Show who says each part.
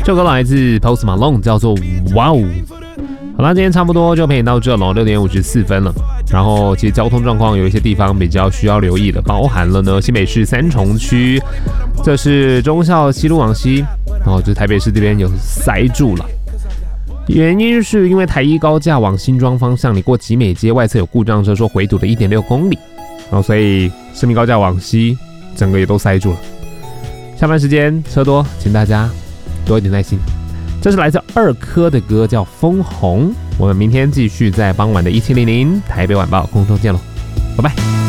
Speaker 1: 这首歌来自 Post Malone， 叫做哇哦。好啦，今天差不多就陪你到这了，6点54分了。然后其实交通状况有一些地方比较需要留意的，包含了呢新北市三重区，这是忠孝西路往西，然后就是台北市这边有塞住了。原因是因为台一高架往新庄方向，你过集美街外侧有故障车，说回堵了 1.6 公里，然后所以市民高架往西整个也都塞住了。下班时间车多，请大家多一点耐心。这是来自二科的歌，叫《枫红》。我们明天继续在傍晚的1700台北晚报空中见喽，拜拜。